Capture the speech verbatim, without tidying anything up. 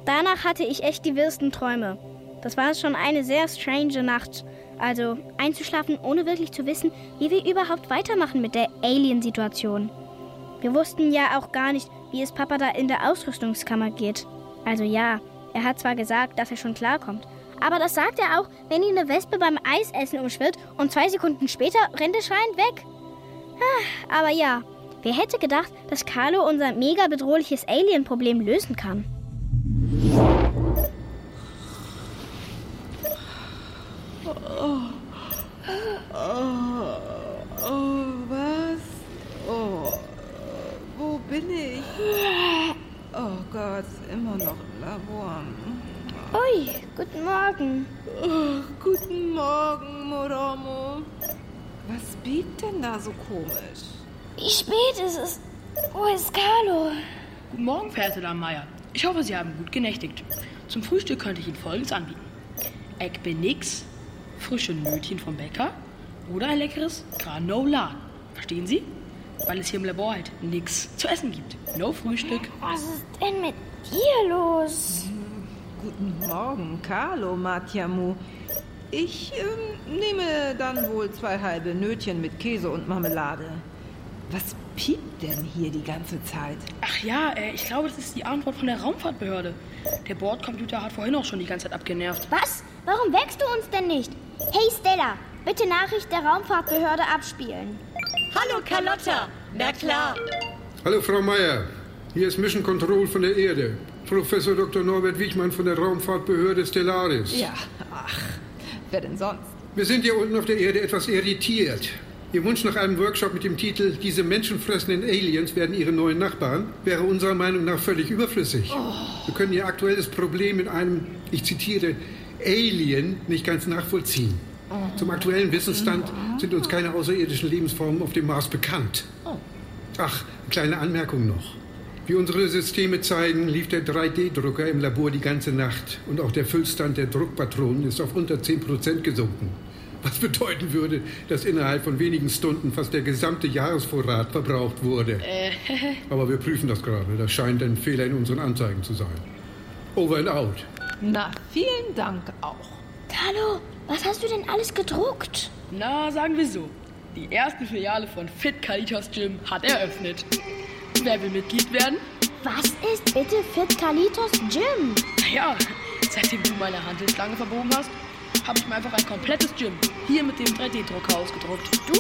Danach hatte ich echt die wirsten Träume. Das war schon eine sehr strange Nacht. Also einzuschlafen, ohne wirklich zu wissen, wie wir überhaupt weitermachen mit der Alien-Situation. Wir wussten ja auch gar nicht, wie es Papa da in der Ausrüstungskammer geht. Also ja, er hat zwar gesagt, dass er schon klarkommt. Aber das sagt er auch, wenn ihn eine Wespe beim Eisessen umschwirrt und zwei Sekunden später rennt er schreiend weg. Aber ja, wer hätte gedacht, dass Carlo unser mega bedrohliches Alien-Problem lösen kann? Oh. Oh. Oh, was? Oh, wo bin ich? Oh Gott, immer noch im Labor. Ui, guten Morgen. Oh, guten Morgen, Moromo. Was biegt denn da so komisch? Wie spät ist es? Wo ist Carlo? Guten Morgen, verehrte Dame Meier. Ich hoffe, Sie haben gut genächtigt. Zum Frühstück könnte ich Ihnen Folgendes anbieten. Egg Benix, frische Nötchen vom Bäcker oder ein leckeres Granola. Verstehen Sie? Weil es hier im Labor halt nichts zu essen gibt. No Frühstück. Was ist denn mit dir los? Guten Morgen, Carlo Matjamu. Ich ähm, nehme dann wohl zwei halbe Nötchen mit Käse und Marmelade. Was piept denn hier die ganze Zeit? Ach ja, äh, ich glaube, das ist die Antwort von der Raumfahrtbehörde. Der Bordcomputer hat vorhin auch schon die ganze Zeit abgenervt. Was? Warum wächst du uns denn nicht? Hey Stella, bitte Nachricht der Raumfahrtbehörde abspielen. Hallo Carlotta, na klar. Hallo Frau Meier, hier ist Mission Control von der Erde. Professor Doktor Norbert Wichmann von der Raumfahrtbehörde Stellaris. Ja, ach, wer denn sonst? Wir sind hier unten auf der Erde etwas irritiert. Ihr Wunsch nach einem Workshop mit dem Titel »Diese menschenfressenden Aliens werden ihre neuen Nachbarn« wäre unserer Meinung nach völlig überflüssig. Oh. Wir können Ihr aktuelles Problem in einem, ich zitiere, Alien nicht ganz nachvollziehen. Oh. Zum aktuellen Wissensstand sind uns keine außerirdischen Lebensformen auf dem Mars bekannt. Oh. Ach, eine kleine Anmerkung noch. Wie unsere Systeme zeigen, lief der drei D Drucker im Labor die ganze Nacht und auch der Füllstand der Druckpatronen ist auf unter zehn Prozent gesunken. Was bedeuten würde, dass innerhalb von wenigen Stunden fast der gesamte Jahresvorrat verbraucht wurde. Äh. Aber wir prüfen das gerade. Das scheint ein Fehler in unseren Anzeigen zu sein. Over and out. Na, vielen Dank auch. Carlo, was hast du denn alles gedruckt? Na, sagen wir so. Die erste Filiale von Fit Kalitos Gym hat eröffnet. Wer will Mitglied werden? Was ist bitte Fit Kalitos Gym? Naja, seitdem du meine Handelsschlange verbogen hast, habe ich mir einfach ein komplettes Gym hier mit dem drei D Drucker ausgedruckt. Du